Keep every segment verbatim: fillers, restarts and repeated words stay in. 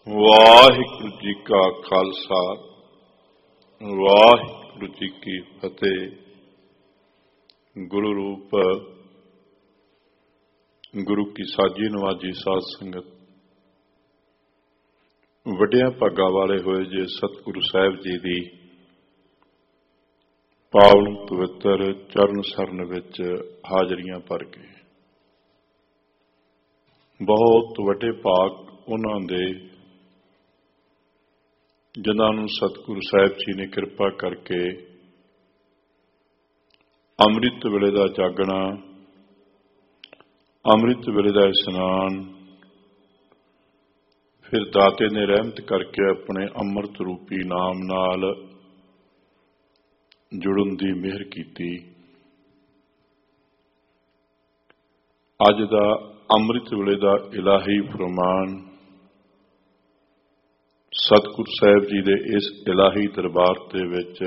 ਵਾਹਿਗੁਰੂ ਜੀ ਕਾ ਖਾਲਸਾ, ਵਾਹਿਗੁਰੂ ਜੀ ਕੀ ਫਤਿਹ। ਗੁਰੂ ਰੂਪ ਗੁਰੂ ਕੀ ਸਾਜੀ ਨਵਾਜੀ ਸਾਧ ਸੰਗਤ, ਵੱਡਿਆਂ ਭਾਗਾਂ ਵਾਲੇ ਹੋਏ ਜੇ ਸਤਿਗੁਰੂ ਸਾਹਿਬ ਜੀ ਦੀ ਪਾਵਨ ਪਵਿੱਤਰ ਚਰਨ ਸਰਨ ਵਿੱਚ ਹਾਜ਼ਰੀਆਂ ਭਰ ਕੇ, ਬਹੁਤ ਵੱਡੇ ਭਾਗ ਉਹਨਾਂ ਦੇ ਜਿਨ੍ਹਾਂ ਨੂੰ ਸਤਿਗੁਰੂ ਸਾਹਿਬ ਜੀ ਨੇ ਕਿਰਪਾ ਕਰਕੇ ਅੰਮ੍ਰਿਤ ਵੇਲੇ ਦਾ ਜਾਗਣਾ, ਅੰਮ੍ਰਿਤ ਵੇਲੇ ਦਾ ਇਸ਼ਨਾਨ, ਫਿਰ ਦਾਤੇ ਨੇ ਰਹਿਮਤ ਕਰਕੇ ਆਪਣੇ ਅੰਮ੍ਰਿਤ ਰੂਪੀ ਨਾਮ ਨਾਲ ਜੁੜਨ ਦੀ ਮਿਹਰ ਕੀਤੀ। ਅੱਜ ਦਾ ਅੰਮ੍ਰਿਤ ਵੇਲੇ ਦਾ ਇਲਾਹੀ ਫਰਮਾਨ ਸਤਿਗੁਰੂ ਸਾਹਿਬ ਜੀ ਦੇ ਇਸ ਇਲਾਹੀ ਦਰਬਾਰ ਦੇ ਵਿੱਚ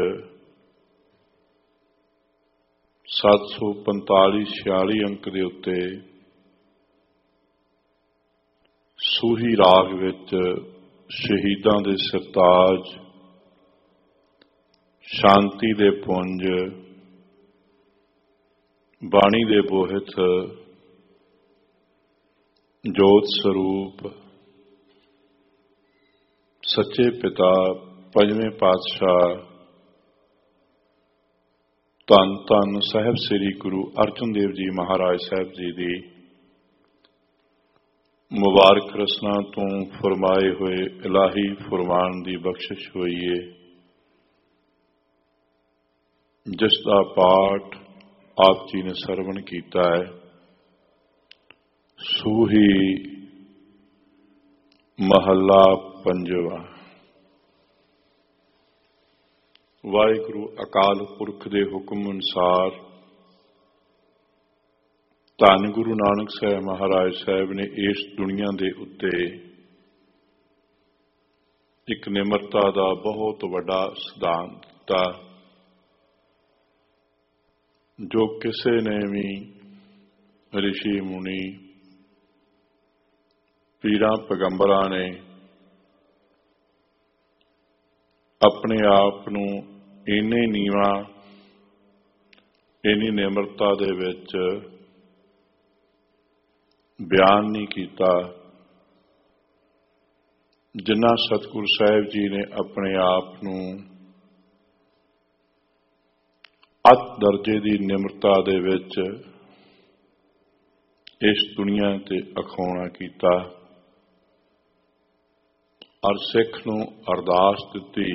ਸੱਤ ਸੌ ਪੰਤਾਲੀ ਛਿਆਲੀ ਅੰਕ ਦੇ ਉੱਤੇ ਸੂਹੀ ਰਾਗ ਵਿੱਚ ਸ਼ਹੀਦਾਂ ਦੇ ਸਰਤਾਜ, ਸ਼ਾਂਤੀ ਦੇ ਪੁੰਜ, ਬਾਣੀ ਦੇ ਬੋਹਿਤ, ਜੋਤ ਸਰੂਪ, ਸੱਚੇ ਪਿਤਾ, ਪੰਜਵੇਂ ਪਾਤਸ਼ਾਹ, ਧੰਨ ਧੰਨ ਸਾਹਿਬ ਸ੍ਰੀ ਗੁਰੂ ਅਰਜਨ ਦੇਵ ਜੀ ਮਹਾਰਾਜ ਸਾਹਿਬ ਜੀ ਦੀ ਮੁਬਾਰਕ ਰਸਨਾ ਤੋਂ ਫਰਮਾਏ ਹੋਏ ਇਲਾਹੀ ਫਰਮਾਨ ਦੀ ਬਖਸ਼ਿਸ਼ ਹੋਈ ਏ, ਜਿਸ ਦਾ ਪਾਠ ਆਪ ਜੀ ਨੇ ਸਰਵਣ ਕੀਤਾ ਹੈ। ਸੂਹੀ ਮਹੱਲਾ ਪੰਜਵਾ। ਵਾਹਿਗੁਰੂ ਅਕਾਲ ਪੁਰਖ ਦੇ ਹੁਕਮ ਅਨੁਸਾਰ ਧੰਨ ਗੁਰੂ ਨਾਨਕ ਸਾਹਿਬ ਮਹਾਰਾਜ ਸਾਹਿਬ ਨੇ ਇਸ ਦੁਨੀਆ ਦੇ ਉੱਤੇ ਇੱਕ ਨਿਮਰਤਾ ਦਾ ਬਹੁਤ ਵੱਡਾ ਸਿਧਾਂਤ ਦਿੱਤਾ, ਜੋ ਕਿਸੇ ਨੇ ਵੀ ਰਿਸ਼ੀ ਮੁਨੀ, ਪੀਰਾਂ ਪੈਗੰਬਰਾਂ ਨੇ ਆਪਣੇ ਆਪ ਨੂੰ ਇੰਨੇ ਨੀਵਾਂ, ਇੰਨੀ ਨਿਮਰਤਾ ਦੇ ਵਿੱਚ ਬਿਆਨ ਨਹੀਂ ਕੀਤਾ ਜਿੰਨਾ ਸਤਿਗੁਰੂ ਸਾਹਿਬ ਜੀ ਨੇ ਆਪਣੇ ਆਪ ਨੂੰ ਅੱਤ ਦਰਜੇ ਦੀ ਨਿਮਰਤਾ ਦੇ ਵਿੱਚ ਇਸ ਦੁਨੀਆ ਤੇ ਅਖਾਉਣਾ ਕੀਤਾ ਔਰ ਸਿੱਖ ਨੂੰ ਅਰਦਾਸ ਦਿੱਤੀ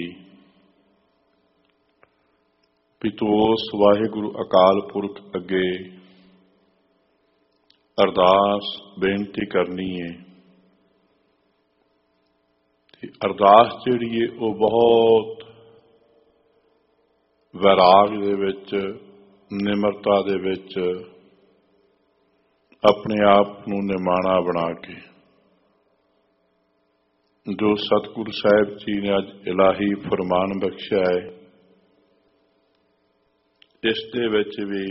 ਵੀ ਤੂੰ ਉਸ ਵਾਹਿਗੁਰੂ ਅਕਾਲ ਪੁਰਖ ਅੱਗੇ ਅਰਦਾਸ ਬੇਨਤੀ ਕਰਨੀ ਹੈ। ਤੇ ਅਰਦਾਸ ਜਿਹੜੀ ਹੈ ਉਹ ਬਹੁਤ ਵੈਰਾਗ ਦੇ ਵਿੱਚ, ਨਿਮਰਤਾ ਦੇ ਵਿੱਚ, ਆਪਣੇ ਆਪ ਨੂੰ ਨਿਮਾਣਾ ਬਣਾ ਕੇ, ਜੋ ਸਤਿਗੁਰੂ ਸਾਹਿਬ ਜੀ ਨੇ ਅੱਜ ਇਲਾਹੀ ਫਰਮਾਨ ਬਖਸ਼ਿਆ ਹੈ, ਇਸ ਦੇ ਵਿੱਚ ਵੀ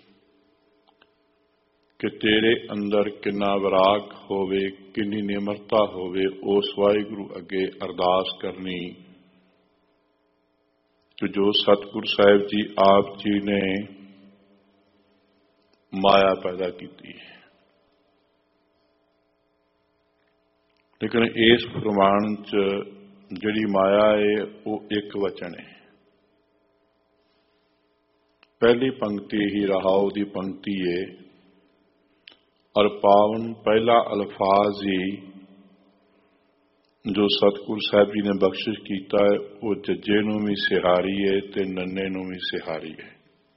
ਕਿ ਤੇਰੇ ਅੰਦਰ ਕਿੰਨਾ ਵਿਰਾਗ ਹੋਵੇ, ਕਿੰਨੀ ਨਿਮਰਤਾ ਹੋਵੇ, ਉਸ ਵਾਹਿਗੁਰੂ ਅੱਗੇ ਅਰਦਾਸ ਕਰਨੀ ਕਿ ਜੋ ਸਤਿਗੁਰੂ ਸਾਹਿਬ ਜੀ ਆਪ ਜੀ ਨੇ ਮਾਇਆ ਪੈਦਾ ਕੀਤੀ ਹੈ। ਲੇਕਿਨ ਇਸ ਫਰਮਾਨ 'ਚ ਜਿਹੜੀ ਮਾਇਆ ਹੈ ਉਹ ਇੱਕ ਵਚਨ ਹੈ। ਪਹਿਲੀ ਪੰਕਤੀ ਹੀ ਰਹਾਉ ਦੀ ਪੰਕਤੀ ਹੈ ਔਰ ਪਾਵਨ ਪਹਿਲਾ ਅਲਫਾਜ਼ ਹੀ ਜੋ ਸਤਿਗੁਰੂ ਸਾਹਿਬ ਜੀ ਨੇ ਬਖਸ਼ਿਸ਼ ਕੀਤਾ ਹੈ ਉਹ ਜੱਜੇ ਨੂੰ ਵੀ ਸਿਹਾਰੀ ਹੈ ਤੇ ਨੰਨੇ ਨੂੰ ਵੀ ਸਿਹਾਰੀ ਹੈ।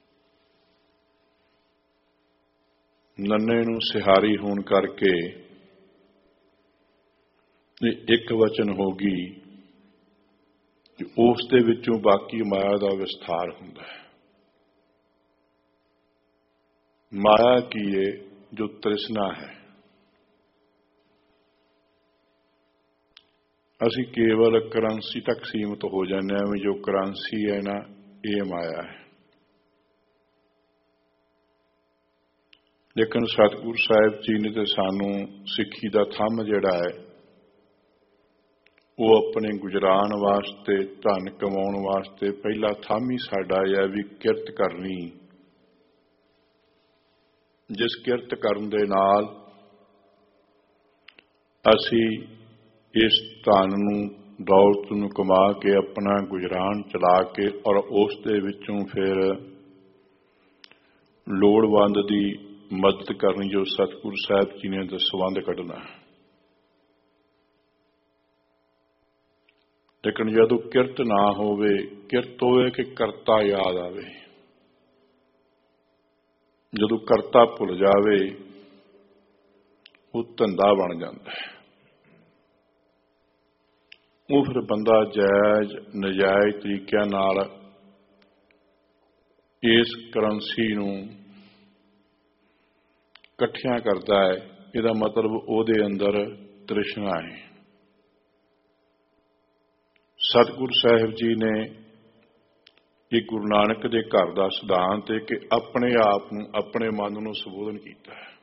ਨੰਨੇ ਨੂੰ ਸਿਹਾਰੀ ਹੋਣ ਕਰਕੇ ਇੱਕ ਵਚਨ ਹੋ ਗਈ ਕਿ ਉਸ ਦੇ ਵਿੱਚੋਂ ਬਾਕੀ ਮਾਇਆ ਦਾ ਵਿਸਥਾਰ ਹੁੰਦਾ ਹੈ। ਮਾਇਆ ਕੀ ਹੈ? ਜੋ ਤ੍ਰਿਸ਼ਨਾ ਹੈ। ਅਸੀਂ ਕੇਵਲ ਕਰੰਸੀ ਤੱਕ ਸੀਮਤ ਹੋ ਜਾਂਦੇ ਹਾਂ ਵੀ ਜੋ ਕਰੰਸੀ ਹੈ ਨਾ, ਇਹ ਮਾਇਆ ਹੈ। ਲੇਕਿਨ ਸਤਿਗੁਰੂ ਸਾਹਿਬ ਜੀ ਨੇ ਤੇ ਸਾਨੂੰ ਸਿੱਖੀ ਦਾ ਥੰਮ ਜਿਹੜਾ ਹੈ ਉਹ ਆਪਣੇ ਗੁਜ਼ਰਾਨ ਵਾਸਤੇ, ਧਨ ਕਮਾਉਣ ਵਾਸਤੇ ਪਹਿਲਾ ਥੰਮ ਹੀ ਸਾਡਾ ਹੈ ਵੀ ਕਿਰਤ ਕਰਨੀ। ਜਿਸ ਕਿਰਤ ਕਰਨ ਦੇ ਨਾਲ ਅਸੀਂ ਇਸ ਧਨ ਨੂੰ, ਦੌਲਤ ਨੂੰ ਕਮਾ ਕੇ ਆਪਣਾ ਗੁਜ਼ਰਾਨ ਚਲਾ ਕੇ ਔਰ ਉਸ ਦੇ ਵਿੱਚੋਂ ਫਿਰ ਲੋੜਵੰਦ ਦੀ ਮਦਦ ਕਰਨੀ, ਜੋ ਸਤਿਗੁਰੂ ਸਾਹਿਬ ਜੀ ਨੇ ਦਸਵੰਧ ਕੱਢਣਾ। ਲੇਕਿਨ ਜਦੋਂ ਕਿਰਤ ਨਾ ਹੋਵੇ, ਕਿਰਤ ਹੋਵੇ ਕਿ ਕਰਤਾ ਯਾਦ ਆਵੇ। ਜਦੋਂ ਕਰਤਾ ਭੁੱਲ ਜਾਵੇ ਉਹ ਧੰਦਾ ਬਣ ਜਾਂਦਾ ਹੈ। ਉਹ ਫਿਰ ਬੰਦਾ ਜਾਇਜ਼ ਨਜਾਇਜ਼ ਤਰੀਕਿਆਂ ਨਾਲ ਇਸ ਕਰੰਸੀ ਨੂੰ ਇਕੱਠਿਆਂ ਕਰਦਾ ਹੈ। ਇਹਦਾ ਮਤਲਬ ਉਹਦੇ ਅੰਦਰ ਤ੍ਰਿਸ਼ਨਾ ਹੈ। ਸਤਿਗੁਰੂ ਸਾਹਿਬ ਜੀ ਨੇ ਇਹ ਗੁਰੂ ਨਾਨਕ ਦੇ ਘਰ ਦਾ ਸਿਧਾਂਤ ਹੈ ਕਿ ਆਪਣੇ ਆਪ ਨੂੰ, ਆਪਣੇ ਮਨ ਨੂੰ ਸੰਬੋਧਨ ਕੀਤਾ ਹੈ।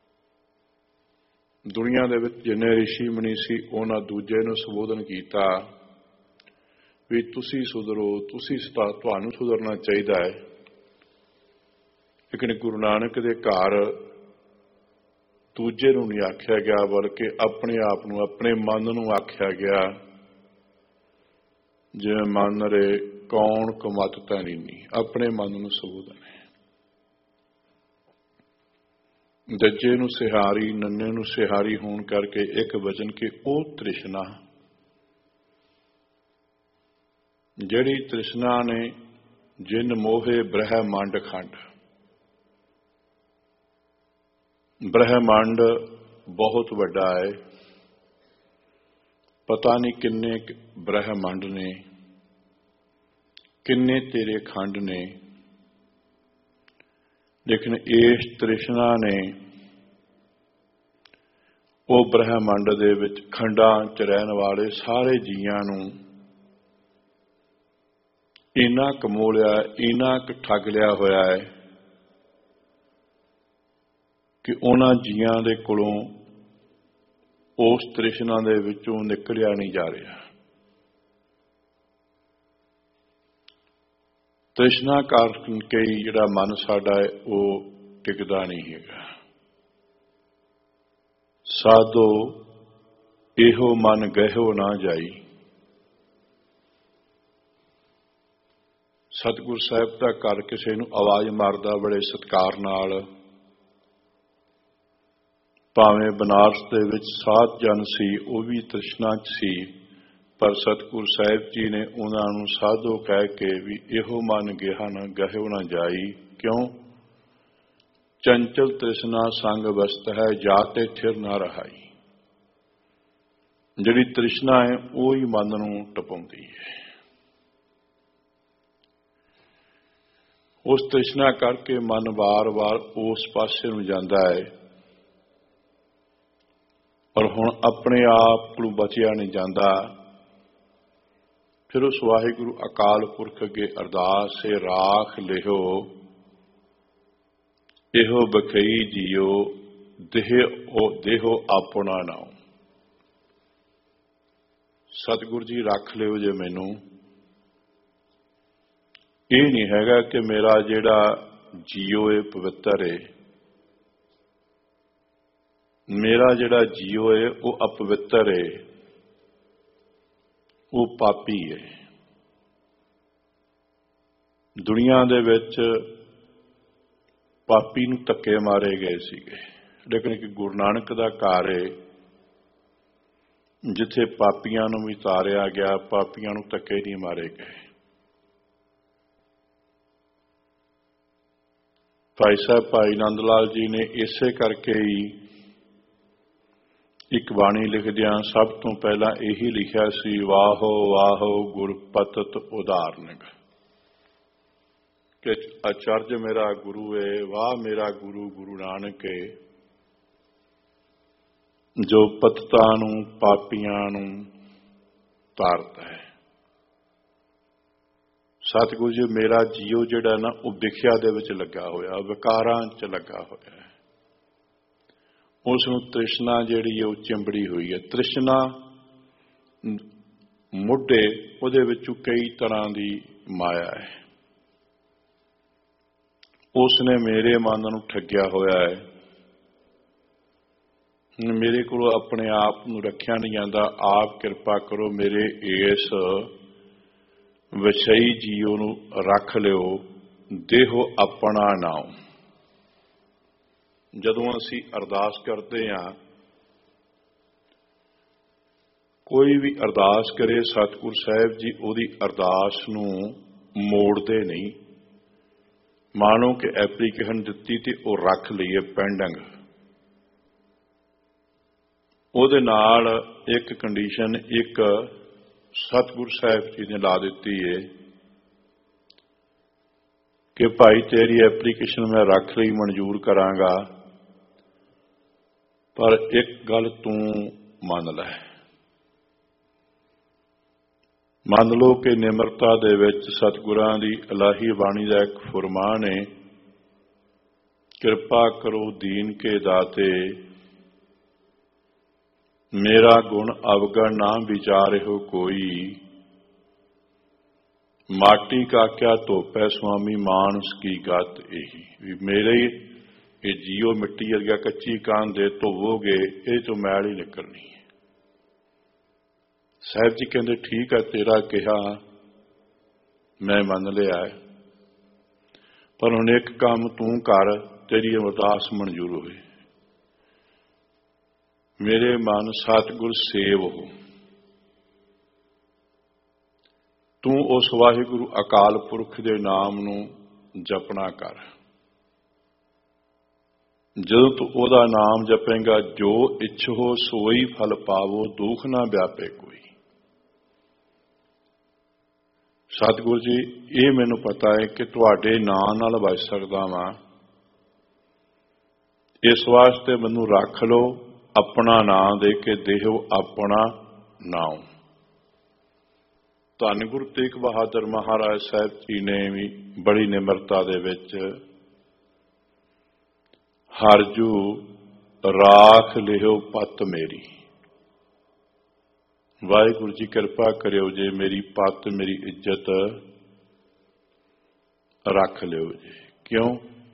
ਦੁਨੀਆ ਦੇ ਵਿੱਚ ਜਿੰਨੇ ਰਿਸ਼ੀ ਮੁਨੀ ਸੀ, ਉਹਨਾਂ ਦੂਜੇ ਨੂੰ ਸੰਬੋਧਨ ਕੀਤਾ ਵੀ ਤੁਸੀਂ ਸੁਧਰੋ, ਤੁਸੀਂ ਤੁਹਾਨੂੰ ਸੁਧਰਨਾ ਚਾਹੀਦਾ ਹੈ। ਲੇਕਿਨ ਗੁਰੂ ਨਾਨਕ ਦੇ ਘਰ ਦੂਜੇ ਨੂੰ ਨਹੀਂ ਆਖਿਆ ਗਿਆ, ਬਲਕਿ ਆਪਣੇ ਆਪ ਨੂੰ, ਆਪਣੇ ਮਨ ਨੂੰ ਆਖਿਆ ਗਿਆ। ਜਿਵੇਂ ਮਨ ਰੇ ਕੌਣ ਕਮਤ ਧਨੀ ਨਹੀਂ, ਆਪਣੇ ਮਨ ਨੂੰ ਸੰਬੋਧਨ ਹੈ। ਜੱਜੇ ਨੂੰ ਸਿਹਾਰੀ, ਨੰਨੇ ਨੂੰ ਸਿਹਾਰੀ ਹੋਣ ਕਰਕੇ ਇੱਕ ਵਚਨ ਕਿ ਉਹ ਤ੍ਰਿਸ਼ਨਾ, ਜਿਹੜੀ ਤ੍ਰਿਸ਼ਨਾ ਨੇ ਜਿਨ ਮੋਹੇ ਬ੍ਰਹਮੰਡ ਖੰਡ। ਬ੍ਰਹਮੰਡ ਬਹੁਤ ਵੱਡਾ ਹੈ, ਪਤਾ ਨਹੀਂ ਕਿੰਨੇ ਬ੍ਰਹਮੰਡ ਨੇ, ਕਿੰਨੇ ਤੇਰੇ ਖੰਡ ਨੇ। ਲੇਕਿਨ ਇਸ ਤ੍ਰਿਸ਼ਨਾ ਨੇ ਉਹ ਬ੍ਰਹਮੰਡ ਦੇ ਵਿੱਚ ਖੰਡਾਂ 'ਚ ਰਹਿਣ ਵਾਲੇ ਸਾਰੇ ਜੀਆਂ ਨੂੰ ਇੰਨਾ ਕਮੋ ਲਿਆ, ਇੰਨਾ ਕੁ ਠੱਗ ਲਿਆ ਹੋਇਆ ਹੈ ਕਿ ਉਹਨਾਂ ਜੀਆਂ ਦੇ ਕੋਲੋਂ ਉਸ ਤ੍ਰਿਸ਼ਨਾ ਦੇ ਵਿੱਚੋਂ ਨਿਕਲਿਆ ਨਹੀਂ ਜਾ ਰਿਹਾ। ਤ੍ਰਿਸ਼ਨਾ ਕਾਰਨ ਕਈ ਜਿਹੜਾ ਮਨ ਸਾਡਾ ਹੈ ਉਹ ਟਿਕਦਾ ਨਹੀਂ ਹੈਗਾ। ਸਾਧੋ ਇਹੋ ਮਨ ਗਹਿਓ ਨਾ ਜਾਈ। ਸਤਿਗੁਰੂ ਸਾਹਿਬ ਦਾ ਘਰ ਕਿਸੇ ਨੂੰ ਆਵਾਜ਼ ਮਾਰਦਾ ਬੜੇ ਸਤਿਕਾਰ ਨਾਲ, ਭਾਵੇਂ ਬਨਾਰਸ ਦੇ ਵਿੱਚ ਸਾਧ ਜਨ ਸੀ, ਉਹ ਵੀ ਤ੍ਰਿਸ਼ਨਾ 'ਚ ਸੀ, ਪਰ ਸਤਿਗੁਰੂ ਸਾਹਿਬ ਜੀ ਨੇ ਉਹਨਾਂ ਨੂੰ ਸਾਧੋ ਕਹਿ ਕੇ ਵੀ ਇਹੋ ਮਨ ਗਿਆ ਨਾ ਗਹਿਓ ਨਾ ਜਾਈ। ਕਿਉਂ? ਚੰਚਲ ਤ੍ਰਿਸ਼ਨਾ ਸੰਗ ਵਸਤ ਹੈ, ਜਾਤੇ ਥਿਰ ਨਾ ਰਹਾਈ। ਜਿਹੜੀ ਤ੍ਰਿਸ਼ਨਾ ਹੈ ਉਹ ਹੀ ਮਨ ਨੂੰ ਟਪਾਉਂਦੀ ਹੈ। ਉਸ ਤ੍ਰਿਸ਼ਨਾ ਕਰਕੇ ਮਨ ਵਾਰ-ਵਾਰ ਉਸ ਪਾਸੇ ਨੂੰ ਜਾਂਦਾ ਹੈ, ਪਰ ਹੁਣ ਆਪਣੇ ਆਪ ਨੂੰ ਬਚਿਆ ਨਹੀਂ ਜਾਂਦਾ। ਫਿਰ ਉਸ ਵਾਹਿਗੁਰੂ ਅਕਾਲ ਪੁਰਖ ਅੱਗੇ ਅਰਦਾਸ ਹੈ, ਰਾਖ ਲਿਓ ਇਹੋ ਬਖਈ ਜੀਓ, ਦੇਹੋ ਦੇਹੋ ਆਪਣਾ ਨਾਉ। ਸਤਿਗੁਰੂ ਜੀ ਰੱਖ ਲਿਓ ਜੇ ਮੈਨੂੰ। ਇਹ ਨਹੀਂ ਹੈਗਾ ਕਿ ਮੇਰਾ ਜਿਹੜਾ ਜੀਓ ਹੈ ਪਵਿੱਤਰ ਹੈ, ਮੇਰਾ ਜਿਹੜਾ ਜੀਓ ਹੈ ਉਹ ਅਪਵਿੱਤਰ ਹੈ, ਉਹ ਪਾਪੀ ਹੈ। ਦੁਨੀਆ ਦੇ ਵਿੱਚ ਪਾਪੀ ਨੂੰ ਧੱਕੇ ਮਾਰੇ ਗਏ ਸੀਗੇ, ਲੇਕਿਨ ਇੱਕ ਗੁਰੂ ਨਾਨਕ ਦਾ ਘਰ ਹੈ ਜਿੱਥੇ ਪਾਪੀਆਂ ਨੂੰ ਵੀ ਤਾਰਿਆ ਗਿਆ, ਪਾਪੀਆਂ ਨੂੰ ਧੱਕੇ ਨਹੀਂ ਮਾਰੇ ਗਏ। ਭਾਈ ਸਾਹਿਬ ਭਾਈ ਨੰਦ ਲਾਲ ਜੀ ਨੇ ਇਸੇ ਕਰਕੇ ਹੀ ਇੱਕ ਬਾਣੀ ਲਿਖਦਿਆਂ ਸਭ ਤੋਂ ਪਹਿਲਾਂ ਇਹੀ ਲਿਖਿਆ ਸੀ, ਵਾਹੋ ਵਾਹੋ ਗੁਰਪਤਿਤ ਉਦਾਰਨਿਕ, ਕਿ ਅਚਰਜ ਮੇਰਾ ਗੁਰੂ ਹੈ, ਵਾਹ ਮੇਰਾ ਗੁਰੂ ਗੁਰੂ ਨਾਨਕ ਹੈ, ਜੋ ਪਤਿਤਾਂ ਨੂੰ ਪਾਪੀਆਂ ਨੂੰ ਤਾਰਦਾ ਹੈ। ਸਤਿਗੁਰੂ ਜੀ ਮੇਰਾ ਜੀਓ ਜਿਹੜਾ ਨਾ ਉਹ ਵਿਖਿਆ ਦੇ ਵਿੱਚ ਲੱਗਾ ਹੋਇਆ, ਵਿਕਾਰਾਂ 'ਚ ਲੱਗਾ ਹੋਇਆ ਹੈ। ਉਸ ਨੂੰ ਤ੍ਰਿਸ਼ਨਾ ਜਿਹੜੀ ਉਹ ਚਿੰਬੜੀ ਹੋਈ ਹੈ। ਤ੍ਰਿਸ਼ਨਾ ਮੁੱਢੇ ਉਹਦੇ ਵਿੱਚੋਂ ਕਈ ਤਰ੍ਹਾਂ ਦੀ ਮਾਇਆ ਹੈ। ਉਸਨੇ ਮੇਰੇ ਮਨ ਨੂੰ ਠੱਗਿਆ ਹੋਇਆ ਹੈ। ਮੇਰੇ ਕੋਲੋਂ ਆਪਣੇ ਆਪ ਨੂੰ ਰੱਖਿਆ ਨਹੀਂ ਜਾਂਦਾ। ਆਪ ਕਿਰਪਾ ਕਰੋ ਮੇਰੇ ਇਸ ਵਿਸ਼ਈ ਜੀਵ ਨੂੰ ਰੱਖ ਲਿਓ, ਦੇਹੋ ਆਪਣਾ ਨਾਮ। ਜਦੋਂ ਅਸੀਂ ਅਰਦਾਸ ਕਰਦੇ ਹਾਂ, ਕੋਈ ਵੀ ਅਰਦਾਸ ਕਰੇ ਸਤਿਗੁਰ ਸਾਹਿਬ ਜੀ ਉਹਦੀ ਅਰਦਾਸ ਨੂੰ ਮੋੜਦੇ ਨਹੀਂ। ਮਾਨੋ ਕਿ ਐਪਲੀਕੇਸ਼ਨ ਦਿੱਤੀ ਤੇ ਉਹ ਰੱਖ ਲਈਏ ਪੈਂਡਿੰਗ। ਉਹਦੇ ਨਾਲ ਇੱਕ ਕੰਡੀਸ਼ਨ ਇੱਕ ਸਤਿਗੁਰ ਸਾਹਿਬ ਜੀ ਨੇ ਲਾ ਦਿੱਤੀ ਹੈ ਕਿ ਭਾਈ ਤੇਰੀ ਐਪਲੀਕੇਸ਼ਨ ਮੈਂ ਰੱਖ ਲਈ, ਮਨਜ਼ੂਰ ਕਰਾਂਗਾ, ਪਰ ਇੱਕ ਗੱਲ ਤੂੰ ਮੰਨ ਲੈ। ਮੰਨ ਲਓ ਕਿ ਨਿਮਰਤਾ ਦੇ ਵਿੱਚ ਸਤਿਗੁਰਾਂ ਦੀ ਇਲਾਹੀ ਬਾਣੀ ਦਾ ਇੱਕ ਫੁਰਮਾਨ ਹੈ, ਕਿਰਪਾ ਕਰੋ ਦੀਨ ਕੇ ਦਾਤੇ, ਮੇਰਾ ਗੁਣ ਅਵਗਣ ਨਾ ਵਿਚਾਰਿਓ ਕੋਈ, ਮਾਟੀ ਕਾ ਕਿਆ ਧੋਪੈ ਸੁਆਮੀ ਮਾਨਸ ਕੀ ਗਤ ਇਹੀ। ਵੀ ਮੇਰੇ ਇਹ ਜੀਓ ਮਿੱਟੀ ਵਰਗਾ ਕੱਚੀ ਕਾਨ ਦੇ ਧੋਵੋਗੇ, ਇਹ ਤੋਂ ਮੈਲ ਹੀ ਨਿਕਲਣੀ ਹੈ। ਸਾਹਿਬ ਜੀ ਕਹਿੰਦੇ ਠੀਕ ਹੈ, ਤੇਰਾ ਕਿਹਾ ਮੈਂ ਮੰਨ ਲਿਆ ਹੈ, ਪਰ ਹੁਣ ਇੱਕ ਕੰਮ ਤੂੰ ਕਰ, ਤੇਰੀ ਅਰਦਾਸ ਮਨਜ਼ੂਰ ਹੋਵੇ। ਮੇਰੇ ਮਨ ਸਤਿਗੁਰ ਸੇਵ ਹੋ, ਤੂੰ ਉਸ ਵਾਹਿਗੁਰੂ ਅਕਾਲ ਪੁਰਖ ਦੇ ਨਾਮ ਨੂੰ ਜਪਣਾ ਕਰ। ਜਦੋਂ ਤੂੰ ਉਹਦਾ ਨਾਮ ਜਪੇਂਗਾ, ਜੋ ਇੱਛੋ ਸੋਈ ਫਲ ਪਾਵੋ, ਦੁੱਖ ਨਾ ਵਿਆਪੇ ਕੋਈ। ਸਤਿਗੁਰੂ ਜੀ, ਇਹ ਮੈਨੂੰ ਪਤਾ ਹੈ ਕਿ ਤੁਹਾਡੇ ਨਾਂ ਨਾਲ ਬਚ ਸਕਦਾ ਵਾਂ, ਇਸ ਵਾਸਤੇ ਮੈਨੂੰ ਰੱਖ ਲਓ, ਆਪਣਾ ਨਾਂ ਦੇ ਕੇ ਦੇਹੋ ਆਪਣਾ ਨਾਮ। ਧੰਨ ਗੁਰੂ ਤੇਗ ਬਹਾਦਰ ਮਹਾਰਾਜ ਸਾਹਿਬ ਜੀ ਨੇ ਵੀ ਬੜੀ ਨਿਮਰਤਾ ਦੇ ਵਿੱਚ ਹਰਜੂ ਰਾਖ ਲਿਓ ਪੱਤ ਮੇਰੀ। ਵਾਹਿਗੁਰੂ ਜੀ ਕਿਰਪਾ ਕਰਿਓ ਜੇ ਮੇਰੀ ਪੱਤ, ਮੇਰੀ ਇੱਜ਼ਤ ਰੱਖ ਲਿਓ ਜੀ। ਕਿਉਂ?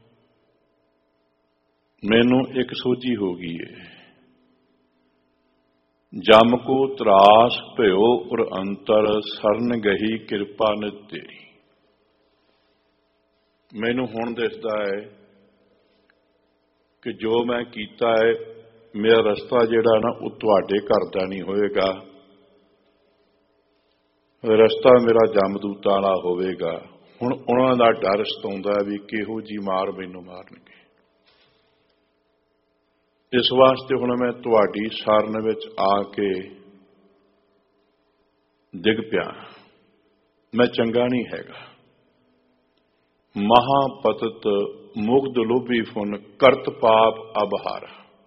ਮੈਨੂੰ ਇੱਕ ਸੋਝੀ ਹੋ ਗਈ ਹੈ, ਜਮ ਕੋ ਤਰਾਸ ਭਇਓ ਔਰ ਅੰਤਰ ਸਰਨ ਗਹੀ ਕਿਰਪਾ ਨਿਤ ਤੇਰੀ। ਮੈਨੂੰ ਹੁਣ ਦਿਸਦਾ ਹੈ ਕਿ ਜੋ ਮੈਂ ਕੀਤਾ ਹੈ, ਮੇਰਾ ਰਸਤਾ ਜਿਹੜਾ ਨਾ ਉਹ ਤੁਹਾਡੇ ਘਰ ਦਾ ਨਹੀਂ ਹੋਏਗਾ, ਰਸਤਾ ਮੇਰਾ ਜਮਦੂਤਾਂ ਵਾਲਾ ਹੋਵੇਗਾ। ਹੁਣ ਉਹਨਾਂ ਦਾ ਡਰ ਸਤਾਉਂਦਾ ਵੀ ਕਿਹੋ ਜੀ ਮਾਰ ਮੈਨੂੰ ਮਾਰਨਗੇ। ਇਸ ਵਾਸਤੇ ਹੁਣ ਮੈਂ ਤੁਹਾਡੀ ਸ਼ਰਨ ਵਿੱਚ ਆ ਕੇ ਡਿੱਗ ਪਿਆ। ਮੈਂ ਚੰਗਾ ਨਹੀਂ ਹੈਗਾ। ਮਹਾਪਤਿਤ ਮੁਗਧ ਲੋਭੀ ਫੁਨ ਕਰਤ ਪਾਪ ਅਬਹਾਰ।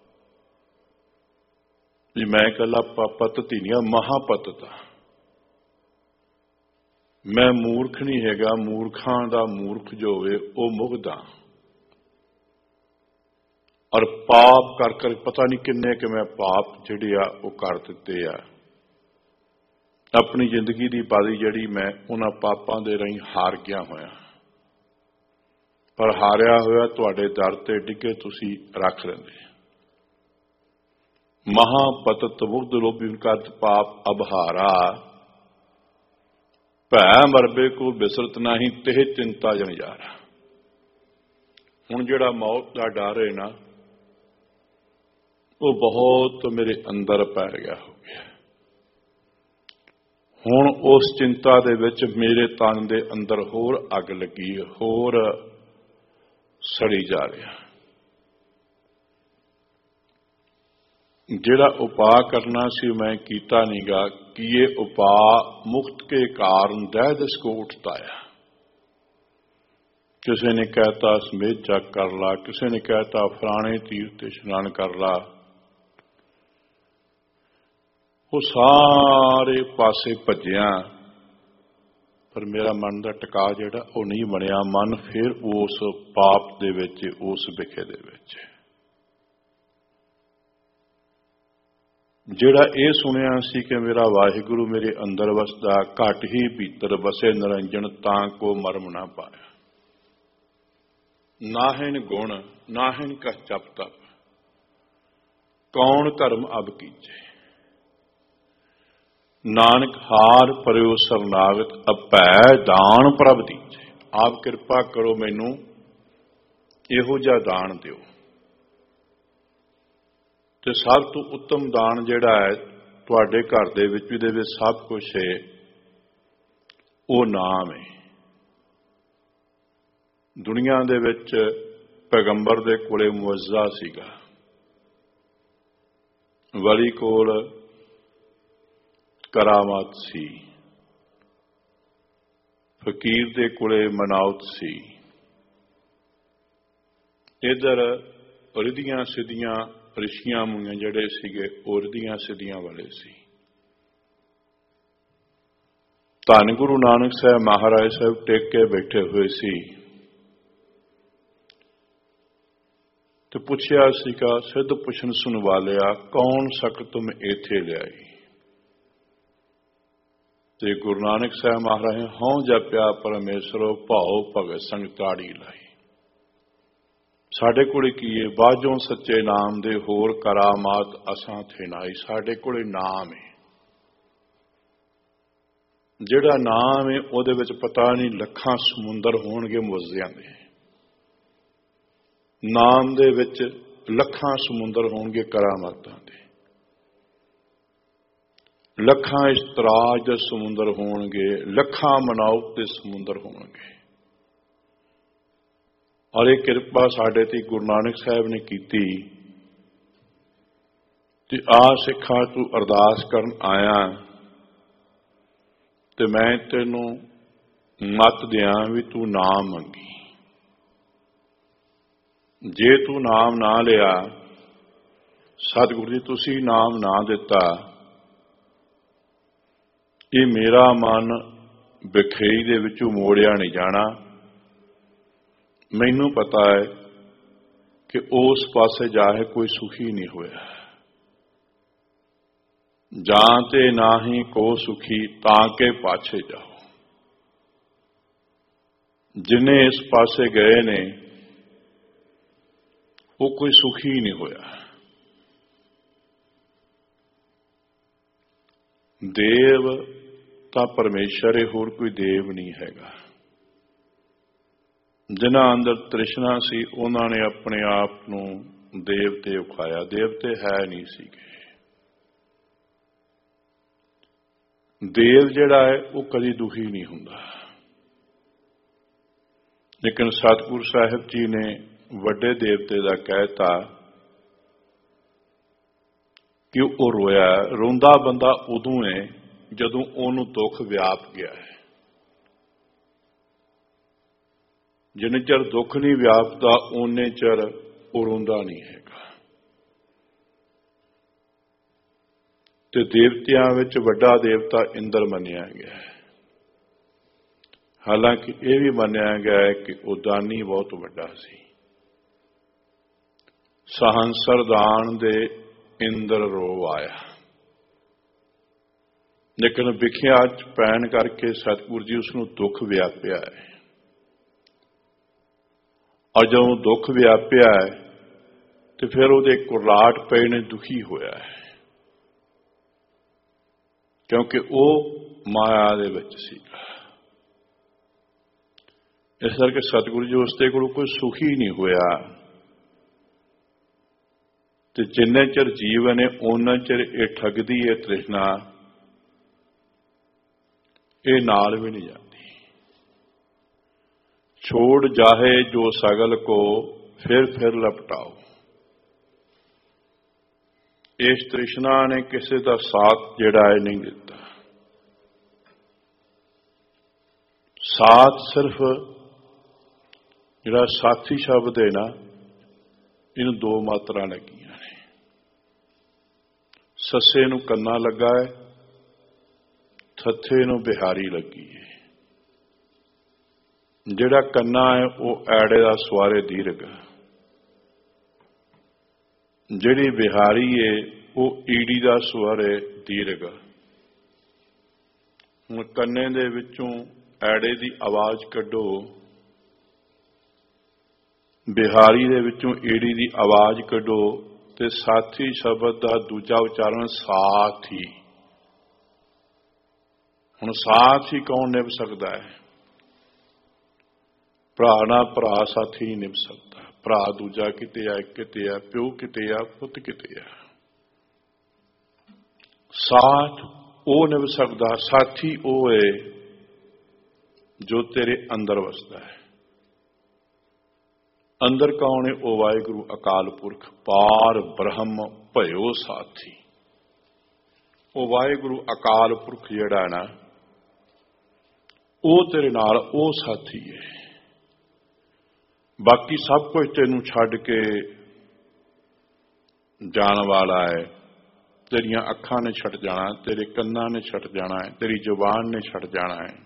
ਜੀ ਮੈਂ ਇਕੱਲਾ ਪਤਿਤ ਹੀ ਨਹੀਂ, ਮਹਾਪਤਿਤ ਆ। ਮੈਂ ਮੂਰਖ ਨਹੀਂ ਹੈਗਾ, ਮੂਰਖਾਂ ਦਾ ਮੂਰਖ ਜੋ ਹੋਵੇ ਉਹ ਮੁਗਧ ਆ। ਔਰ ਪਾਪ ਕਰ ਕਰ ਪਤਾ ਨਹੀਂ ਕਿੰਨੇ ਕਿ ਮੈਂ ਪਾਪ ਜਿਹੜੇ ਆ ਉਹ ਕਰ ਦਿੱਤੇ ਆ। ਆਪਣੀ ਜ਼ਿੰਦਗੀ ਦੀ ਬਾਜ਼ੀ ਜਿਹੜੀ ਮੈਂ ਉਹਨਾਂ ਪਾਪਾਂ ਦੇ ਰਾਹੀਂ ਹਾਰ ਗਿਆ ਹੋਇਆ, ਪਰ ਹਾਰਿਆ ਹੋਇਆ ਤੁਹਾਡੇ ਦਰ ਤੇ ਡਿੱਗੇ ਤੁਸੀਂ ਰੱਖ ਲੈਂਦੇ। ਮਹਾਪਤਿਤ ਮੁਗਧ ਲੋਭੀ ਕਰਤ ਪਾਪ ਅਬਹਾਰਾ, ਭੈ ਮਰਬੇ ਕੋ ਬਿਸਰਤ ਨਾਹੀ ਤੇਹ ਚਿੰਤਾ ਜਨਜਾਰਾ। ਹੁਣ ਜਿਹੜਾ ਮੌਤ ਦਾ ਡਰ ਹੈ ਨਾ, ਉਹ ਬਹੁਤ ਮੇਰੇ ਅੰਦਰ ਪੈ ਗਿਆ ਹੋ ਗਿਆ। ਹੁਣ ਉਸ ਚਿੰਤਾ ਦੇ ਵਿੱਚ ਮੇਰੇ ਤਨ ਦੇ ਅੰਦਰ ਹੋਰ ਅੱਗ ਲੱਗੀ, ਹੋਰ ਸੜੀ ਜਾ ਰਿਹਾ। ਜਿਹੜਾ ਉਪਾਅ ਕਰਨਾ ਸੀ ਮੈਂ ਕੀਤਾ ਨੀਗਾ ਕਿ ਇਹ ਉਪਾਅ ਮੁਕਤ ਕੇ ਕਾਰਨ ਦਹਿ ਦਿਸ ਕੋ ਉਠਤਾਇਆ। ਕਿਸੇ ਨੇ ਕਹਿਤਾ ਸਮੇਤ ਜਗ ਕਰ ਲਾ, ਕਿਸੇ ਨੇ ਕਹਿਤਾ ਫਲਾਣੇ ਤੀਰਥ ਤੇ ਇਸ਼ਨਾਨ ਕਰ ਲਾ। ਉਹ ਸਾਰੇ ਪਾਸੇ ਭੱਜਿਆ, ਪਰ ਮੇਰਾ ਮਨ ਦਾ ਟਿਕਾ ਜਿਹੜਾ ਉਹ ਨਹੀਂ ਬਣਿਆ। ਮਨ ਫਿਰ ਉਸ ਪਾਪ ਦੇ ਵਿੱਚ, ਉਸ ਵਿਖੇ ਦੇ ਵਿੱਚ। ਜਿਹੜਾ ਇਹ ਸੁਣਿਆ ਸੀ ਕਿ ਮੇਰਾ ਵਾਹਿਗੁਰੂ ਮੇਰੇ ਅੰਦਰ ਵਸਦਾ, ਘਟ ਹੀ ਭੀਤਰ ਵਸੇ ਨਿਰੰਜਨ, ਤਾਂ ਕੋ ਮਰਮ ਨਾ ਪਾਇਆ। ਨਾਹਿਨ ਗੁਣ ਨਾਹਿਨ ਕਛ ਜਪ ਤਪ, ਕੌਣ ਧਰਮ ਅਬ ਕੀਜੇ। ਨਾਨਕ ਹਾਰ ਪਰਿਓ ਸਰਨਾਗਤ, ਅਭੈ ਦਾਨ ਪ੍ਰਭ ਦੀਜੇ। ਆਪ ਕਿਰਪਾ ਕਰੋ, ਮੈਨੂੰ ਇਹੋ ਜਿਹਾ ਦਾਨ ਦਿਓ। ਤੇ ਸਭ ਤੋਂ ਉੱਤਮ ਦਾਨ ਜਿਹੜਾ ਹੈ ਤੁਹਾਡੇ ਘਰ ਦੇ ਵਿੱਚ ਵੀ ਦੇ ਵਿੱਚ ਸਭ ਕੁਝ ਹੈ, ਉਹ ਨਾਮ ਹੈ। ਦੁਨੀਆ ਦੇ ਵਿੱਚ ਪੈਗੰਬਰ ਦੇ ਕੋਲੇ ਮੁਅੱਜ਼ਾ ਸੀਗਾ, ਵਲੀ ਕੋਲ ਕਰਾਮਾਤ ਸੀ, ਫਕੀਰ ਦੇ ਕੋਲੇ ਮਨਾਉਤ ਸੀ। ਇਧਰ ਰਿਧੀਆਂ ਸਿੱਧੀਆਂ ਰਿਸ਼ੀਆਂ ਮੁਨੀਆਂ ਜਿਹੜੇ ਸੀਗੇ ਉਹ ਰਿਧੀਆਂ ਸਿੱਧੀਆਂ ਵਾਲੇ ਸੀ। ਧੰਨ ਗੁਰੂ ਨਾਨਕ ਸਾਹਿਬ ਮਹਾਰਾਜ ਸਾਹਿਬ ਟੇਕ ਕੇ ਬੈਠੇ ਹੋਏ ਸੀ ਤੇ ਪੁੱਛਿਆ ਸੀਗਾ, ਸਿੱਧ ਪੁੱਛਣ ਸੁਣ ਵਾਲਿਆ, ਕੌਣ ਸਕ ਤੁਮ ਇੱਥੇ ਲਿਆਈ। ਤੇ ਗੁਰੂ ਨਾਨਕ ਸਾਹਿਬ ਮਹਾਰਾਜ ਨੇ ਹਉ ਜਪਿਆ ਪਰਮੇਸ਼ਰੋ, ਭਾਉ ਭਗਤ ਸੰਗ ਤਾੜੀ ਲਾਈ। ਸਾਡੇ ਕੋਲ ਕੀ ਹੈ, ਬਾਝੋਂ ਸੱਚੇ ਨਾਮ ਦੇ ਹੋਰ ਕਰਾਮਾਤ ਅਸਾਂ ਥੇ ਨਾਈ। ਸਾਡੇ ਕੋਲ ਨਾਮ ਹੈ, ਜਿਹੜਾ ਨਾਮ ਹੈ ਉਹਦੇ ਵਿੱਚ ਪਤਾ ਨਹੀਂ ਲੱਖਾਂ ਸਮੁੰਦਰ ਹੋਣਗੇ ਮੁਅੱਜ਼ਿਆਂ ਦੇ। ਨਾਮ ਦੇ ਵਿੱਚ ਲੱਖਾਂ ਸਮੁੰਦਰ ਹੋਣਗੇ ਕਰਾਮਾਤਾਂ ਦੇ, ਲੱਖਾਂ ਇਸ਼ਤਰਾਜ ਦੇ ਸਮੁੰਦਰ ਹੋਣਗੇ, ਲੱਖਾਂ ਮਨਾਉਤ ਦੇ ਸਮੁੰਦਰ ਹੋਣਗੇ। ਔਰ ਇਹ ਕਿਰਪਾ ਸਾਡੇ ਤੇ ਗੁਰੂ ਨਾਨਕ ਸਾਹਿਬ ਨੇ ਕੀਤੀ ਕਿ ਆ ਸਿੱਖਾਂ ਤੂੰ ਅਰਦਾਸ ਕਰਨ ਆਇਆ ਤੇ ਮੈਂ ਤੈਨੂੰ ਮੱਤ ਦਿਆਂ ਵੀ ਤੂੰ ਨਾਮ ਮੰਗੀ। ਜੇ ਤੂੰ ਨਾਮ ਨਾ ਲਿਆ, ਸਤਿਗੁਰੂ ਜੀ ਤੁਸੀਂ ਨਾਮ ਨਾ ਦਿੱਤਾ, ਇਹ ਮੇਰਾ ਮਨ ਵਿਖੇਈ ਦੇ ਵਿੱਚੋਂ ਮੋੜਿਆ ਨਹੀਂ ਜਾਣਾ। ਮੈਨੂੰ ਪਤਾ ਹੈ ਕਿ ਉਸ ਪਾਸੇ ਜਾ ਕੇ ਕੋਈ ਸੁਖੀ ਨਹੀਂ ਹੋਇਆ। ਜਾਂ ਤੇ ਨਾ ਹੀ ਕੋ ਸੁਖੀ, ਤਾਂ ਕੇ ਪਾਛੇ ਜਾਓ। ਜਿਨੇ ਇਸ ਪਾਸੇ ਗਏ ਨੇ ਉਹ ਕੋਈ ਸੁਖੀ ਨਹੀਂ ਹੋਇਆ। ਦੇਵ ਤਾਂ ਪਰਮੇਸ਼ਰ ਹੈ, ਹੋਰ ਕੋਈ ਦੇਵ ਨਹੀਂ ਹੈਗਾ। ਜਿਨ੍ਹਾਂ ਅੰਦਰ ਤ੍ਰਿਸ਼ਨਾ ਸੀ ਉਹਨਾਂ ਨੇ ਆਪਣੇ ਆਪ ਨੂੰ ਦੇਵਤੇ ਉਖਾਇਆ। ਦੇਵਤੇ ਹੈ ਨਹੀਂ ਸੀਗੇ। ਦੇਵ ਜਿਹੜਾ ਹੈ ਉਹ ਕਦੀ ਦੁਖੀ ਨਹੀਂ ਹੁੰਦਾ। ਲੇਕਿਨ ਸਤਿਗੁਰੂ ਸਾਹਿਬ ਜੀ ਨੇ ਵੱਡੇ ਦੇਵਤੇ ਦਾ ਕਹਿਤਾ ਕਿ ਉਹ ਰੋਇਆ। ਰੋਂਦਾ ਬੰਦਾ ਉਦੋਂ ਹੈ ਜਦੋਂ ਉਹਨੂੰ ਦੁੱਖ ਵਿਆਪ ਗਿਆ ਹੈ। ਜਿੰਨੇ ਚਿਰ ਦੁੱਖ ਨਹੀਂ ਵਿਆਪਦਾ ਓਨੇ ਚਿਰ ਉਹ ਰੋਂਦਾ ਨਹੀਂ ਹੈਗਾ। ਤੇ ਦੇਵਤਿਆਂ ਵਿੱਚ ਵੱਡਾ ਦੇਵਤਾ ਇੰਦਰ ਮੰਨਿਆ ਗਿਆ ਹੈ। ਹਾਲਾਂਕਿ ਇਹ ਵੀ ਮੰਨਿਆ ਗਿਆ ਹੈ ਕਿ ਉਹ ਦਾਨੀ ਬਹੁਤ ਵੱਡਾ ਸੀ। ਸਹੰਸਰ ਦਾਨ ਦੇ ਇੰਦਰ ਰੋ ਆਇਆ, ਲੇਕਿਨ ਵਿਖਿਆ ਚ ਪੈਣ ਕਰਕੇ ਸਤਿਗੁਰੂ ਜੀ ਉਸ ਨੂੰ ਦੁੱਖ ਵਿਆਪਿਆ ਹੈ। ਔਰ ਜਦੋਂ ਦੁੱਖ ਵਿਆਪਿਆ ਹੈ ਤੇ ਫਿਰ ਉਹਦੇ ਕੁਰਲਾਟ ਪਏ ਨੇ, ਦੁਖੀ ਹੋਇਆ ਹੈ, ਕਿਉਂਕਿ ਉਹ ਮਾਇਆ ਦੇ ਵਿੱਚ ਸੀਗਾ। ਇਸ ਕਰਕੇ ਸਤਿਗੁਰੂ ਜੀ ਉਸ ਦੇ ਕੋਲ ਕੋਈ ਸੁਖੀ ਨਹੀਂ ਹੋਇਆ। ਤੇ ਜਿੰਨੇ ਚਿਰ ਜੀਵਨ ਹੈ ਉਹਨਾਂ ਚਿਰ ਇਹ ਠੱਗਦੀ ਹੈ ਤ੍ਰਿਸ਼ਨਾ, ਇਹ ਨਾਲ ਵੀ ਨਹੀਂ ਜਾਂਦੀ। ਛੋੜ ਜਾਹੇ ਜੋ ਸਗਲ ਕੋ, ਫਿਰ ਫਿਰ ਲਪਟਾਓ। ਇਸ ਤ੍ਰਿਸ਼ਨਾ ਨੇ ਕਿਸੇ ਦਾ ਸਾਥ ਜਿਹੜਾ ਹੈ ਨਹੀਂ ਦਿੱਤਾ। ਸਾਥ ਸਿਰਫ ਜਿਹੜਾ ਸਾਥੀ ਸ਼ਬਦ ਹੈ ਨਾ, ਇਹਨੂੰ ਦੋ ਮਾਤਰਾ ਲੱਗੀਆਂ ਨੇ। ਸੱਸੇ ਨੂੰ ਕੰਨਾ ਲੱਗਾ ਹੈ, ਥੱਥੇ ਨੂੰ ਬਿਹਾਰੀ ਲੱਗੀ ਹੈ। ਜਿਹੜਾ ਕੰਨਾ ਹੈ ਉਹ ਐੜੇ ਦਾ ਸਵਾਰੇ ਦੀਰਘ, ਜਿਹੜੀ ਬਿਹਾਰੀ ਹੈ ਉਹ ਈੜੀ ਦਾ ਸਵਰ ਹੈ ਦੀਰਘ। ਹੁਣ ਕੰਨੇ ਦੇ ਵਿੱਚੋਂ ਐੜੇ ਦੀ ਆਵਾਜ਼ ਕੱਢੋ, ਬਿਹਾਰੀ ਦੇ ਵਿੱਚੋਂ ਈੜੀ ਦੀ ਆਵਾਜ਼ ਕੱਢੋ, ਤੇ ਸਾਥੀ ਸ਼ਬਦ ਦਾ ਦੂਜਾ ਉਚਾਰਨ ਸਾਥੀ। ਹੁਣ ਸਾਥ ਹੀ ਕੌਣ ਨਿਭ ਸਕਦਾ ਹੈ? ਭਰਾ ਨਾਲ ਭਰਾ ਸਾਥੀ ਨਹੀਂ ਨਿਭ ਸਕਦਾ। ਭਰਾ ਦੂਜਾ ਕਿਤੇ ਆ, ਕਿਤੇ ਆ, ਪਿਓ ਕਿਤੇ ਆ, ਪੁੱਤ ਕਿਤੇ ਆ। ਸਾਥ ਉਹ ਨਿਭ ਸਕਦਾ, ਸਾਥੀ ਉਹ ਹੈ ਜੋ ਤੇਰੇ ਅੰਦਰ ਵਸਦਾ ਹੈ। ਅੰਦਰ ਕੌਣ ਹੈ? ਉਹ ਵਾਹਿਗੁਰੂ ਅਕਾਲ ਪੁਰਖ ਪਾਰ ਬ੍ਰਹਮ ਭਇਓ ਸਾਥੀ। ਉਹ ਵਾਹਿਗੁਰੂ ਅਕਾਲ ਪੁਰਖ ਜਿਹੜਾ ਹੈ ਨਾ, ਉਹ ਤੇਰੇ ਨਾਲ ਉਹ ਸਾਥੀ ਹੈ। ਬਾਕੀ ਸਭ ਕੁਝ ਤੈਨੂੰ ਛੱਡ ਕੇ ਜਾਣ ਵਾਲਾ ਹੈ। ਤੇਰੀਆਂ ਅੱਖਾਂ ਨੇ ਛੱਡ ਜਾਣਾ, ਤੇਰੇ ਕੰਨਾਂ ਨੇ ਛੱਡ ਜਾਣਾ ਹੈ, ਤੇਰੀ ਜ਼ੁਬਾਨ ਨੇ ਛੱਡ ਜਾਣਾ ਹੈ।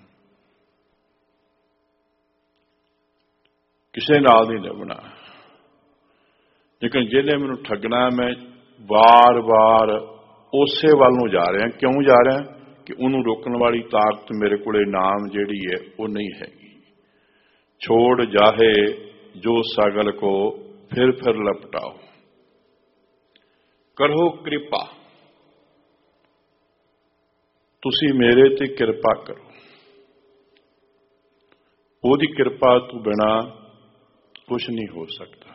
ਕਿਸੇ ਨਾਲ ਨਹੀਂ ਲੱਭਣਾ। ਲੇਕਿਨ ਜਿਹਨੇ ਮੈਨੂੰ ਠੱਗਣਾ, ਮੈਂ ਵਾਰ-ਵਾਰ ਉਸੇ ਵੱਲ ਨੂੰ ਜਾ ਰਿਹਾ। ਕਿਉਂ ਜਾ ਰਿਹਾ? ਕਿ ਉਹਨੂੰ ਰੋਕਣ ਵਾਲੀ ਤਾਕਤ ਮੇਰੇ ਕੋਲੇ ਨਾਮ ਜਿਹੜੀ ਹੈ ਉਹ ਨਹੀਂ ਹੈਗੀ। ਛੋੜ ਜਾਹੇ ਜੋ ਸਗਲ ਕੋ ਫਿਰ ਫਿਰ ਲਪਟਾਓ, ਕਰੋ ਕਿਰਪਾ। ਤੁਸੀਂ ਮੇਰੇ ਤੇ ਕਿਰਪਾ ਕਰੋ। ਉਹਦੀ ਕਿਰਪਾ ਤੋਂ ਬਿਨਾਂ ਕੁਛ ਨਹੀਂ ਹੋ ਸਕਦਾ।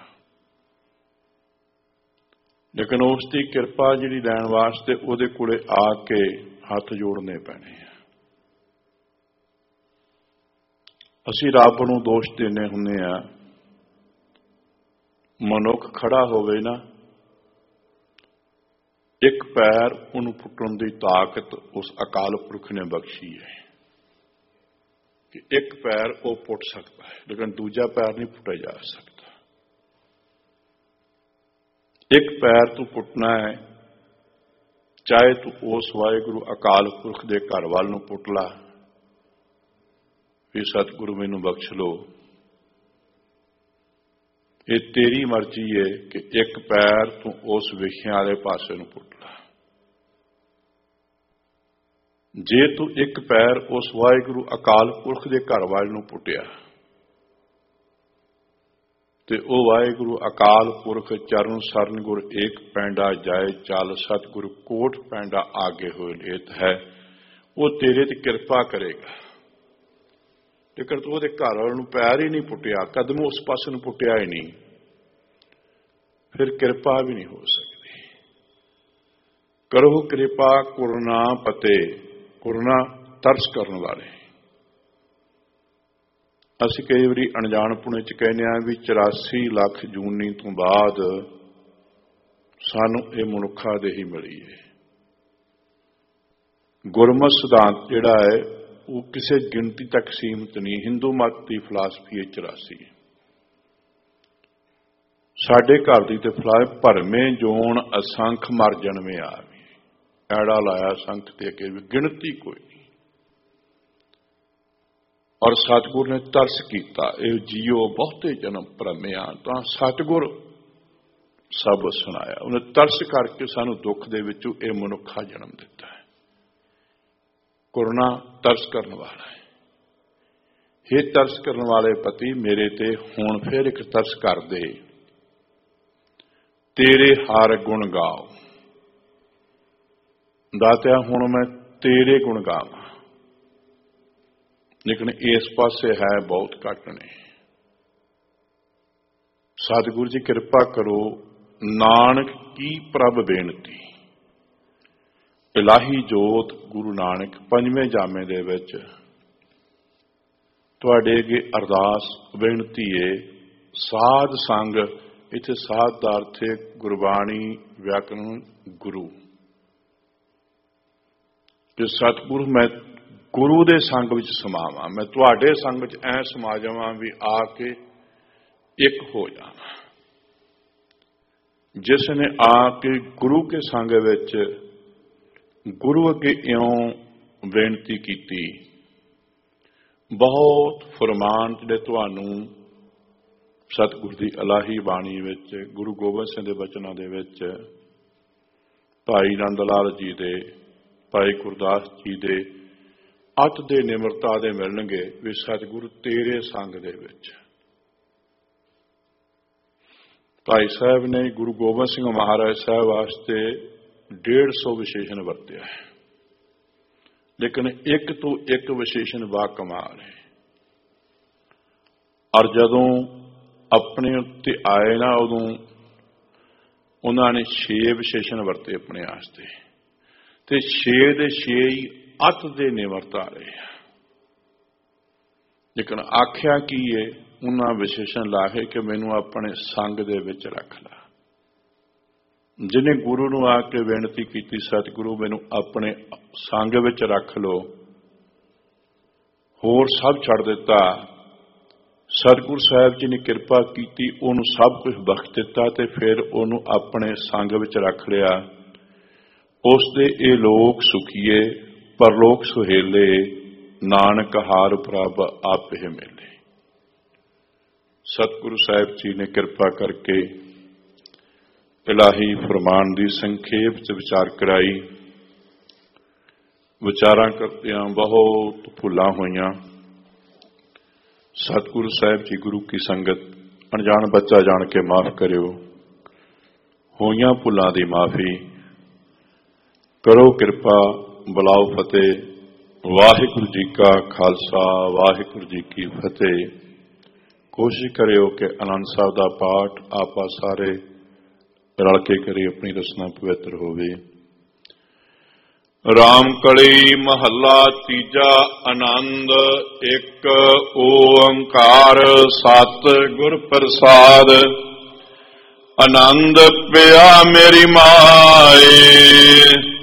ਲੇਕਿਨ ਉਸ ਦੀ ਕਿਰਪਾ ਜਿਹੜੀ ਲੈਣ ਵਾਸਤੇ ਉਹਦੇ ਕੋਲੇ ਆ ਕੇ ਹੱਥ ਜੋੜਨੇ ਪੈਣੇ ਆ। ਅਸੀਂ ਰੱਬ ਨੂੰ ਦੋਸ਼ ਦਿੰਦੇ ਹੁੰਦੇ ਆ। ਮਨੁੱਖ ਖੜਾ ਹੋਵੇ ਨਾ, ਇੱਕ ਪੈਰ ਉਹਨੂੰ ਪੁੱਟਣ ਦੀ ਤਾਕਤ ਉਸ ਅਕਾਲ ਪੁਰਖ ਨੇ ਬਖਸ਼ੀ ਹੈ ਕਿ ਇੱਕ ਪੈਰ ਉਹ ਪੁੱਟ ਸਕਦਾ ਹੈ, ਲੇਕਿਨ ਦੂਜਾ ਪੈਰ ਨਹੀਂ ਪੁੱਟਿਆ ਜਾ ਸਕਦਾ। ਇੱਕ ਪੈਰ ਤੂੰ ਪੁੱਟਣਾ ਹੈ, ਚਾਹੇ ਤੂੰ ਉਸ ਵਾਹਿਗੁਰੂ ਅਕਾਲ ਪੁਰਖ ਦੇ ਘਰ ਵੱਲ ਨੂੰ ਪੁੱਟ ਲਾ ਵੀ ਸਤਿਗੁਰੂ ਮੈਨੂੰ ਬਖਸ਼ ਲੋ। ਇਹ ਤੇਰੀ ਮਰਜ਼ੀ ਹੈ ਕਿ ਇੱਕ ਪੈਰ ਤੂੰ ਉਸ ਵਿਖਿਆਂ ਵਾਲੇ ਪਾਸੇ ਨੂੰ ਪੁੱਟ ਲਾ। ਜੇ ਤੂੰ ਇੱਕ ਪੈਰ ਉਸ ਵਾਹਿਗੁਰੂ ਅਕਾਲ ਪੁਰਖ ਦੇ ਘਰ ਵੱਲ ਨੂੰ ਪੁੱਟਿਆ ਤੇ ਉਹ ਵਾਹਿਗੁਰੂ ਅਕਾਲ ਪੁਰਖ ਚਰਨ ਸਰਨ ਗੁਰ ਏਕ ਪੈਂਡਾ ਜਾਏ ਚੱਲ ਸਤਿਗੁਰੂ ਕੋਟ ਪੈਂਡਾ ਆਗੇ ਹੋਏ ਲੇਤ ਹੈ। ਉਹ ਤੇਰੇ ਤੇ ਕਿਰਪਾ ਕਰੇਗਾ। ਲੇਕਿਨ ਤੂੰ ਉਹਦੇ ਘਰ ਵਾਲ ਨੂੰ ਪੈਰ ਹੀ ਨਹੀਂ ਪੁੱਟਿਆ, ਕਦਮ ਉਸ ਪਾਸੇ ਨੂੰ ਪੁੱਟਿਆ ਹੀ ਨਹੀਂ, ਫਿਰ ਕਿਰਪਾ ਵੀ ਨਹੀਂ ਹੋ ਸਕਦੀ। ਕਰੋ ਕਿਰਪਾ ਕੁਰਨਾ ਪਤੇ, ਕੁਰਨਾ ਤਰਸ ਕਰਨ ਵਾਲੇ। ਅਸੀਂ ਕਈ ਵਾਰੀ ਅਣਜਾਣਪੁਣੇ ਚ ਕਹਿੰਦੇ ਹਾਂ ਵੀ ਚੁਰਾਸੀ ਲੱਖ ਜੂਨੀ ਤੋਂ ਬਾਅਦ ਸਾਨੂੰ ਇਹ ਮਨੁੱਖਾ ਦੇ ਹੀ ਮਿਲੀ ਹੈ। ਗੁਰਮਤਿ ਸਿਧਾਂਤ ਜਿਹੜਾ ਹੈ ਉਹ ਕਿਸੇ ਗਿਣਤੀ ਤੱਕ ਸੀਮਤ ਨਹੀਂ। ਹਿੰਦੂ ਮਤ ਦੀ ਫਿਲਾਸਫੀ ਹੈ ਚੁਰਾਸੀ। ਸਾਡੇ ਘਰ ਦੀ ਤੇ ਫਿਲਾਸਫੀ ਭਰਵੇਂ ਜੋਨ ਅਸੰਖ ਮਰ ਜਨਮੇ ਆਵੀ। ਐੜਾ ਲਾਇਆ ਸੰਖ ਤੇ ਅੱਗੇ ਵੀ ਗਿਣਤੀ ਕੋਈ ਨਹੀਂ। ਔਰ ਸਤਿਗੁਰ ਨੇ ਤਰਸ ਕੀਤਾ, ਇਹ ਜੀਓ ਬਹੁਤੇ ਜਨਮ ਭਰਮਿਆ ਤਾਂ ਸਤਿਗੁਰ ਸਭ ਸੁਣਾਇਆ। ਉਹਨੇ ਤਰਸ ਕਰਕੇ ਸਾਨੂੰ ਦੁੱਖ ਦੇ ਵਿੱਚੋਂ ਇਹ ਮਨੁੱਖਾ ਜਨਮ ਦਿੱਤਾ ਹੈ। ਕਰੁਣਾ ਤਰਸ ਕਰਨ ਵਾਲਾ ਹੈ। ਇਹ ਤਰਸ ਕਰਨ ਵਾਲੇ ਪਤੀ ਮੇਰੇ ਤੇ ਹੁਣ ਫਿਰ ਇੱਕ ਤਰਸ ਕਰ ਦੇ, ਤੇਰੇ ਹਰ ਗੁਣ ਗਾਓ। ਦਾਤਿਆ ਹੁਣ ਮੈਂ ਤੇਰੇ ਗੁਣ ਗਾਵਾਂ, ਲੇਕਿਨ ਇਸ ਪਾਸੇ ਹੈ ਬਹੁਤ ਘੱਟ ਨੇ। ਸਤਿਗੁਰੂ ਜੀ ਕਿਰਪਾ ਕਰੋ, ਨਾਨਕ ਕੀ ਪ੍ਰਭ ਬੇਨਤੀ। ਇਲਾਹੀ ਜੋਤ ਗੁਰੂ ਨਾਨਕ ਪੰਜਵੇਂ ਜਾਮੇ ਦੇ ਵਿੱਚ ਤੁਹਾਡੇ ਅੱਗੇ ਅਰਦਾਸ ਬੇਨਤੀ ਹੈ। ਸਾਧ ਸੰਗ, ਇੱਥੇ ਸਾਧ ਦਾ ਅਰਥ ਹੈ ਗੁਰਬਾਣੀ ਵਿਆਕਰਣ ਗੁਰੂ। ਕਿ ਸਤਿਗੁਰੂ ਮੈਂ ਗੁਰੂ ਦੇ ਸੰਗ ਵਿੱਚ ਸਮਾਵਾਂ, ਮੈਂ ਤੁਹਾਡੇ ਸੰਗ ਵਿੱਚ ਐ ਸਮਾ ਜਾਵਾਂ ਵੀ ਆ ਕੇ ਇੱਕ ਹੋ ਜਾਵਾਂ। ਜਿਸ ਨੇ ਆ ਕੇ ਗੁਰੂ ਕੇ ਸੰਗ ਵਿੱਚ ਗੁਰੂ ਅੱਗੇ ਇਉਂ ਬੇਨਤੀ ਕੀਤੀ, ਬਹੁਤ ਫਰਮਾਨ ਜਿਹੜੇ ਤੁਹਾਨੂੰ ਸਤਿਗੁਰ ਦੀ ਇਲਾਹੀ ਬਾਣੀ ਵਿੱਚ ਗੁਰੂ ਗੋਬਿੰਦ ਸਿੰਘ ਦੇ ਬਚਨਾਂ ਦੇ ਵਿੱਚ ਭਾਈ ਨੰਦ ਲਾਲ ਜੀ ਦੇ, ਭਾਈ ਗੁਰਦਾਸ ਜੀ ਦੇ ਅਤ ਦੇ ਨਿਮਰਤਾ ਦੇ ਮਿਲਣਗੇ ਵੀ ਸਤਿਗੁਰੂ ਤੇਰੇ ਸੰਗ ਦੇ ਵਿੱਚ। ਭਾਈ ਸਾਹਿਬ ਨੇ ਗੁਰੂ ਗੋਬਿੰਦ ਸਿੰਘ ਮਹਾਰਾਜ ਸਾਹਿਬ ਵਾਸਤੇ ਡੇਢ ਸੌ ਵਿਸ਼ੇਸ਼ਣ ਵਰਤਿਆ ਹੈ, ਲੇਕਿਨ ਇੱਕ ਤੋਂ ਇੱਕ ਵਿਸ਼ੇਸ਼ਣ ਬਾ ਕਮਾਲ ਹੈ। ਔਰ ਜਦੋਂ ਆਪਣੇ ਉੱਤੇ ਆਏ ਨਾ, ਉਦੋਂ ਉਹਨਾਂ ਨੇ ਛੇ ਵਿਸ਼ੇਸ਼ਣ ਵਰਤੇ ਆਪਣੇ ਵਾਸਤੇ, ਤੇ ਛੇ ਦੇ ਛੇ ਹੀ ਅਤ ਦੇ ਨਿਮਰਤਾ ਰਹੇ ਆ। ਲੇਕਿਨ ਆਖਿਆ ਕੀ ਹੈ, ਉਹਨਾਂ ਵਿਸ਼ੇਸ਼ਣ ਲਾਹੇ ਕਿ ਮੈਨੂੰ ਆਪਣੇ ਸੰਗ ਦੇ ਵਿੱਚ ਰੱਖ ਲਾ। ਜਿਹਨੇ ਗੁਰੂ ਨੂੰ ਆ ਕੇ ਬੇਨਤੀ ਕੀਤੀ, ਸਤਿਗੁਰੂ ਮੈਨੂੰ ਆਪਣੇ ਸੰਗ ਵਿੱਚ ਰੱਖ ਲਓ, ਹੋਰ ਸਭ ਛੱਡ ਦਿੱਤਾ। ਸਤਿਗੁਰੂ ਸਾਹਿਬ ਜੀ ਨੇ ਕਿਰਪਾ ਕੀਤੀ, ਉਹਨੂੰ ਸਭ ਕੁਝ ਬਖਸ਼ ਦਿੱਤਾ ਤੇ ਫਿਰ ਉਹਨੂੰ ਆਪਣੇ ਸੰਗ ਵਿੱਚ ਰੱਖ ਲਿਆ। ਉਸ ਦੇ ਇਹ ਲੋਕ ਸੁਖੀਏ, ਪਰਲੋਕ ਸੁਹੇਲੇ, ਨਾਨਕ ਹਾਰ ਪ੍ਰਭ ਆਪੇ ਮਿਲੇ। ਸਤਿਗੁਰੂ ਸਾਹਿਬ ਜੀ ਨੇ ਕਿਰਪਾ ਕਰਕੇ ਇਲਾਹੀ ਫਰਮਾਨ ਦੀ ਸੰਖੇਪ ਚ ਵਿਚਾਰ ਕਰਾਈ। ਵਿਚਾਰਾਂ ਕਰਦਿਆਂ ਬਹੁਤ ਭੁੱਲਾਂ ਹੋਈਆਂ। ਸਤਿਗੁਰੂ ਸਾਹਿਬ ਜੀ ਗੁਰੂ ਕੀ ਸੰਗਤ ਅਣਜਾਣ ਬੱਚਾ ਜਾਣ ਕੇ ਮਾਫ ਕਰਿਓ। ਹੋਈਆਂ ਭੁੱਲਾਂ ਦੀ ਮਾਫੀ ਕਰੋ ਕਿਰਪਾ, ਬੁਲਾਓ ਫਤਿਹ। ਵਾਹਿਗੁਰੂ ਜੀ ਕਾ ਖਾਲਸਾ, ਵਾਹਿਗੁਰੂ ਜੀ ਕੀ ਫਤਿਹ। ਕੋਸ਼ਿਸ਼ ਕਰਿਓ ਕਿ ਆਨੰਦ ਸਾਹਿਬ ਦਾ ਪਾਠ ਆਪਾਂ ਸਾਰੇ ਰਲ ਕੇ ਕਰੀ, ਆਪਣੀ ਰਸਨਾ ਪਵਿੱਤਰ ਹੋਵੇ। ਰਾਮ ਕਲੀ ਮਹੱਲਾ ਤੀਜਾ। ਆਨੰਦ ਇੱਕ ਓੰਕਾਰ ਸਤ ਗੁਰ ਪ੍ਰਸਾਦ। ਆਨੰਦ ਪਿਆ ਮੇਰੀ ਮਾਏ,